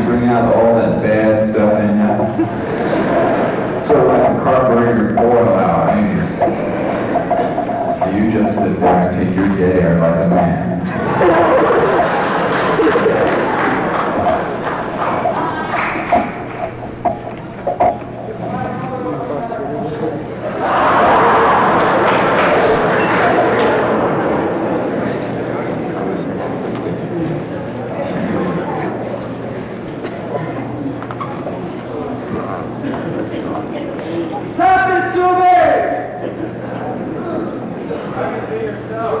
you bring out all that bad stuff in you. Sort of like a carburetor boil out, ain't you? You just sit there and take your dare like a man. Yourself.